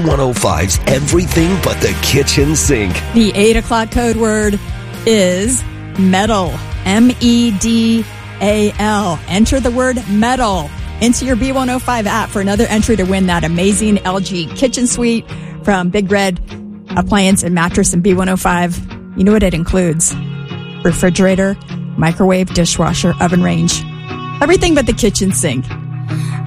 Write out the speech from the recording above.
B105's Everything But the Kitchen Sink. The 8 o'clock code word is metal. MEDAL. Enter the word metal into your B105 app for another entry to win that amazing LG kitchen suite from Big Red Appliance and Mattress and B105. You know what it includes? Refrigerator, microwave, dishwasher, oven range. Everything but the kitchen sink.